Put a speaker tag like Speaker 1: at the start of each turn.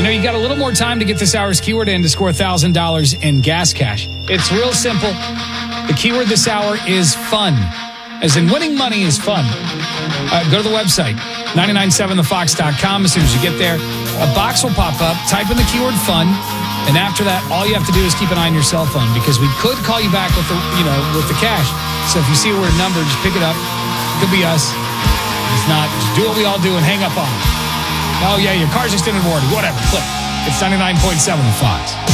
Speaker 1: You got a little more time to get this hour's keyword in to score $1,000 in gas cash. It's real simple. The keyword this hour is fun. As in winning money is fun. Go to the website, 997thefox.com. As soon as you get there, a box will pop up. Type in the keyword fun. And after that, all you have to do is keep an eye on your cell phone because we could call you back with the cash. So if you see a weird number, just pick it up. It could be us. If not, just do what we all do and hang up on it. Oh, yeah, your car's extended warranty. Whatever. Click. It's 99.7 The Fox.